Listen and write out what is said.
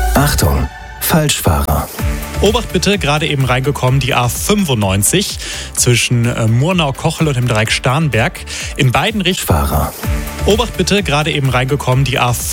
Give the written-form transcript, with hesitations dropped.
Achtung, Falschfahrer. Obacht bitte, gerade eben reingekommen, die A95 zwischen Murnau-Kochel und dem Dreieck Starnberg. In beiden Richtungen. Fahrer. Obacht bitte, gerade eben reingekommen, die A95.